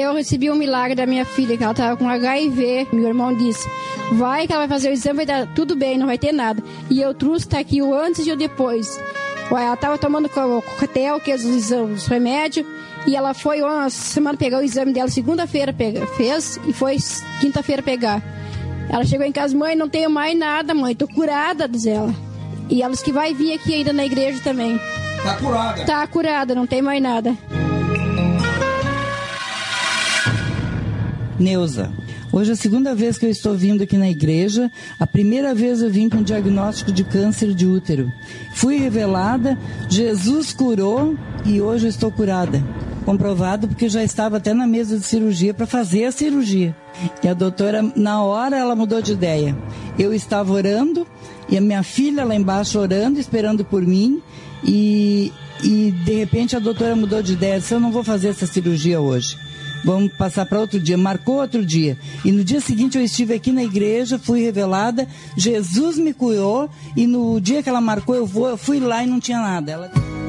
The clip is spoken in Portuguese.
eu recebi um milagre da minha filha, que ela estava com HIV. Meu irmão disse, vai que ela vai fazer o exame, vai dar tudo bem, não vai ter nada. E eu trouxe, tá aqui o antes e o depois. Ela estava tomando coquetel, que é os remédios, e ela foi uma semana pegar o exame dela, segunda-feira fez, e foi quinta-feira pegar. Ela chegou em casa, mãe, não tenho mais nada, mãe, tô curada, diz ela. E elas que vai vir aqui ainda na igreja também. Tá curada? Tá curada, não tem mais nada. Neuza, hoje é a segunda vez que eu estou vindo aqui na igreja. A primeira vez eu vim com diagnóstico de câncer de útero. Fui revelada, Jesus curou e hoje eu estou curada. Comprovado porque já estava até na mesa de cirurgia para fazer a cirurgia. E a doutora, na hora, ela mudou de ideia. Eu estava orando e a minha filha lá embaixo orando, esperando por mim. E de repente a doutora mudou de ideia. Disse, eu não vou fazer essa cirurgia hoje. Vamos passar para outro dia. Marcou outro dia. E no dia seguinte eu estive aqui na igreja, fui revelada, Jesus me curou. E no dia que ela marcou, eu fui lá e não tinha nada.